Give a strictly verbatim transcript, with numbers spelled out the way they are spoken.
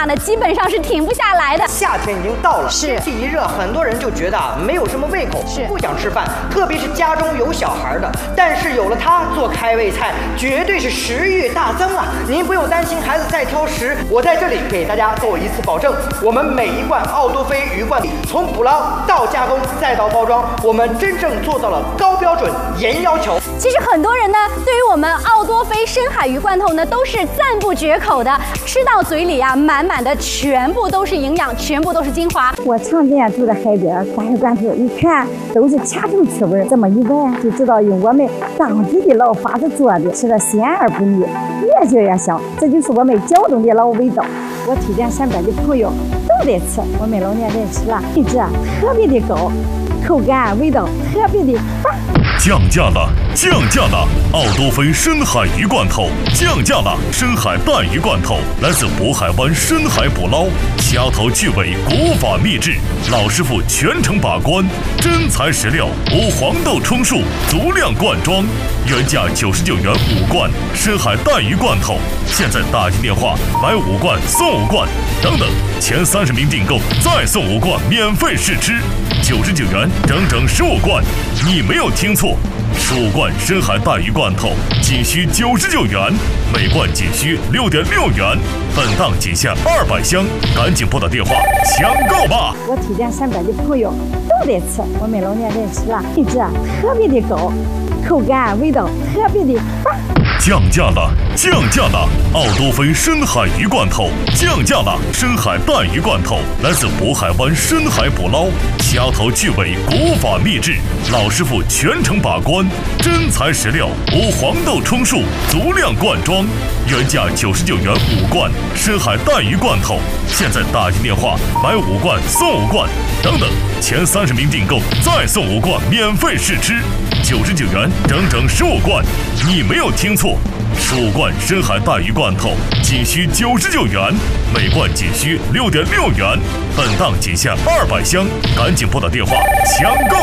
话呢，基本上是停不下来的。 夏天已经到了， 是天气一热，很多人就觉得啊没有什么胃口， 是不想吃饭，特别是家中有小孩的。但是有了它做开胃菜，绝对是食欲大增啊！您不用担心孩子再挑食，我在这里给大家做一次保证，我们每一罐奥多菲鱼罐从捕捞到加工再到包装，我们真正做到了高标准、严要求。 其实很多人呢，对于我们奥多菲深海鱼罐头呢，都是赞不绝口的。吃到嘴里啊，满满的全部都是营养，全部都是精华。 我常年住在海边，大鱼罐头一看都是掐成刺味，这么一闻就知道用我们当地的老法子做的，吃的鲜而不腻，越嚼越香。这就是我们胶东的老味道。我推荐身边的朋友都得吃，我们老年人吃了品质特别的高，口感味道特别的棒。 降价了，降价了！奥多菲深海鱼罐头降价了，深海带鱼罐头来自渤海湾深海捕捞，掐头去尾，古法秘制，老师傅全程把关，真材实料，无黄豆充数，足量灌装，原价九十九元五罐深海带鱼罐头，现在打进电话买五罐送五罐，等等，前三十名订购再送五罐免费试吃，九十九元整整十五罐，你没有听错。十五罐深海带鱼罐头仅需九十九元，每罐仅需六点六元，本档仅限二百箱，赶紧拨打电话抢购吧！ 我推荐身边的朋友都得吃，我们老年人吃了品质特别的高，口感味道特别的棒。 降价了，降价了！奥多菲深海鱼罐头降价了，深海带鱼罐头来自渤海湾深海捕捞，掐头去尾，古法秘制，老师傅全程把关，真材实料，无黄豆充数，足量灌装，原价九十九元五罐深海带鱼罐头，现在打进电话买五罐送五罐，等等，前三十名订购再送五罐免费试吃，九十九元整整十五罐，你没有听错。十五罐深海带鱼罐头仅需九十九元，每罐仅需六点六元，本档仅限二百箱，赶紧拨打电话抢购